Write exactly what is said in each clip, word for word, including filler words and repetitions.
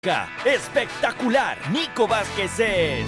Espectacular. Nico Vázquez es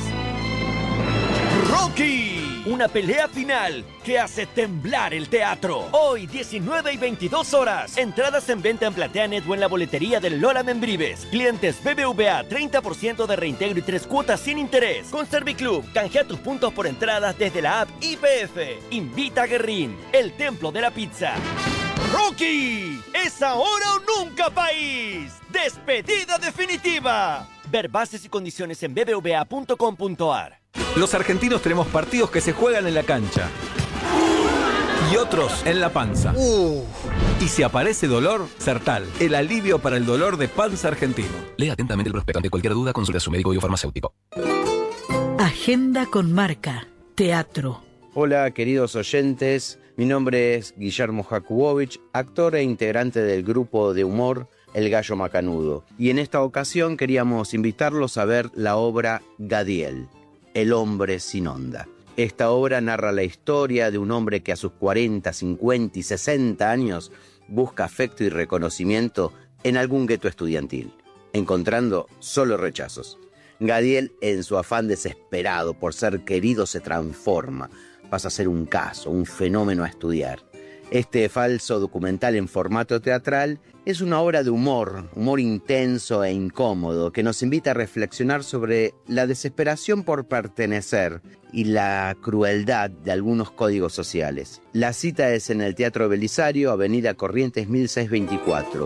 Rocky. Una pelea final que hace temblar el teatro. Hoy, diecinueve y veintidós horas. Entradas en venta en PlateaNet o en la boletería del Lola Membrives. Clientes B B V A, treinta por ciento de reintegro y tres cuotas sin interés. Con Serviclub, canjea tus puntos por entradas desde la app I P F. Invita a Guerrín, el templo de la pizza. ¡Rocky! ¡Es ahora o nunca, país! ¡Despedida definitiva! Ver bases y condiciones en b b v a punto com punto a r. Los argentinos tenemos partidos que se juegan en la cancha y otros en la panza. Uh. Y si aparece dolor, Sertal, el alivio para el dolor de panza argentino. Lea atentamente el prospecto. Ante cualquier duda, consulte a su médico o farmacéutico. Agenda con marca. Teatro. Hola, queridos oyentes. Mi nombre es Guillermo Jakubowicz, actor e integrante del grupo de humor El Gallo Macanudo. Y en esta ocasión queríamos invitarlos a ver la obra Gadiel, El hombre sin onda. Esta obra narra la historia de un hombre que a sus cuarenta, cincuenta y sesenta años busca afecto y reconocimiento en algún gueto estudiantil, encontrando solo rechazos. Gadiel, en su afán desesperado por ser querido, se transforma, pasa a ser un caso, un fenómeno a estudiar. Este falso documental en formato teatral es una obra de humor, humor intenso e incómodo, que nos invita a reflexionar sobre la desesperación por pertenecer y la crueldad de algunos códigos sociales. La cita es en el Teatro Belisario, Avenida Corrientes mil seiscientos veinticuatro.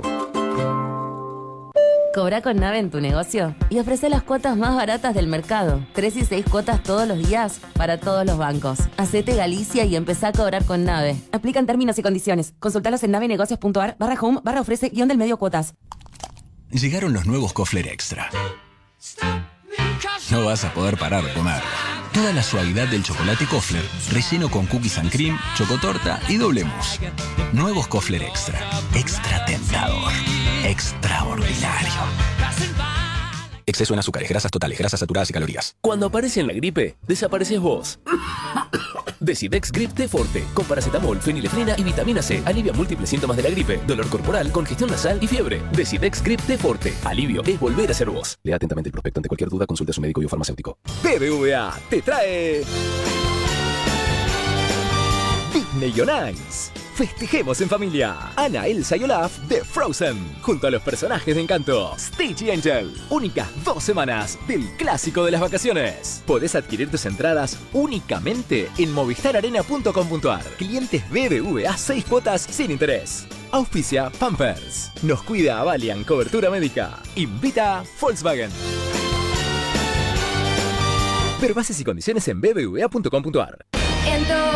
Cobra con Nave en tu negocio y ofrece las cuotas más baratas del mercado. Tres y seis cuotas todos los días para todos los bancos. Hacete Galicia y empezá a cobrar con Nave. Aplican términos y condiciones. Consultalos en navenegocios punto a r barra home barra ofrece guión del medio cuotas. Llegaron los nuevos Kofler Extra. No vas a poder parar de comer. Toda la suavidad del chocolate Kofler, relleno con cookies and cream, chocotorta y doble mousse. Nuevos Kofler Extra. Extra tentador. Extraordinario. Exceso en azúcares, grasas totales, grasas saturadas y calorías. Cuando aparece en la gripe, desapareces vos. Decidex Grip T Forte, con paracetamol, fenilefrina y vitamina C. Alivia múltiples síntomas de la gripe, dolor corporal, congestión nasal y fiebre. Decidex Grip T Forte. Alivio es volver a ser vos. Lea atentamente el prospecto. Ante cualquier duda, consulte a su médico o farmacéutico. B B V A te trae Disney on Ice. Festejemos en familia. Anna, Elsa y Olaf de Frozen, junto a los personajes de Encanto, Stitch y Angel. Únicas dos semanas del clásico de las vacaciones. Podés adquirir tus entradas únicamente en movistar arena punto com punto a r. Clientes B B V A, seis cuotas sin interés. Auspicia Pampers. Nos cuida Avalian, cobertura médica. Invita Volkswagen. Ver bases y condiciones en b b v a punto com punto a r.